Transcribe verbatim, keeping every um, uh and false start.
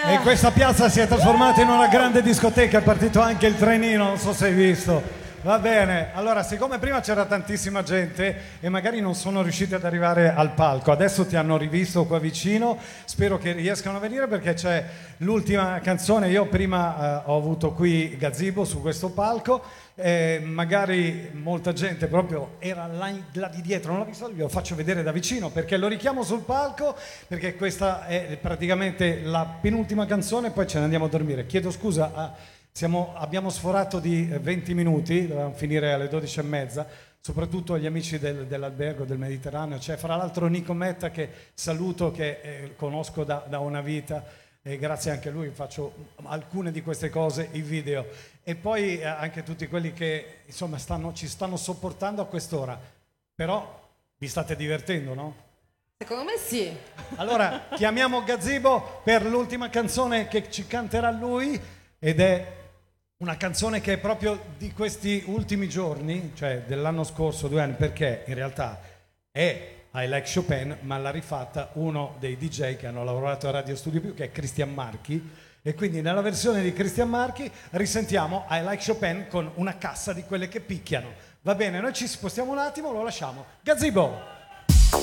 E questa piazza si è trasformata in una grande discoteca, è partito anche il trenino, non so se hai visto. Va bene, allora siccome prima c'era tantissima gente e magari non sono riusciti ad arrivare al palco, adesso ti hanno rivisto qua vicino, spero che riescano a venire perché c'è l'ultima canzone. Io prima eh, ho avuto qui Gazzibo su questo palco, eh, magari molta gente proprio era là, là di dietro, non l'ha visto, vi lo faccio vedere da vicino perché lo richiamo sul palco, perché questa è praticamente la penultima canzone, poi ce ne andiamo a dormire. Chiedo scusa a... Siamo, abbiamo sforato di venti minuti, dovevamo finire alle dodici e mezza, soprattutto agli amici del, dell'albergo del Mediterraneo. C'è fra l'altro Nico Metta che saluto, che eh, conosco da, da una vita e grazie anche a lui faccio alcune di queste cose in video. E poi eh, anche tutti quelli che insomma stanno, ci stanno sopportando a quest'ora. Però vi state divertendo, no? Secondo me sì. Allora chiamiamo Gazzibo per l'ultima canzone che ci canterà lui ed è... una canzone che è proprio di questi ultimi giorni, cioè dell'anno scorso, due anni, perché in realtà è I Like Chopin, ma l'ha rifatta uno dei D J che hanno lavorato a Radio Studio Più, che è Cristian Marchi, e quindi nella versione di Cristian Marchi risentiamo I Like Chopin con una cassa di quelle che picchiano. Va bene, noi ci spostiamo un attimo, lo lasciamo. Gazzibo!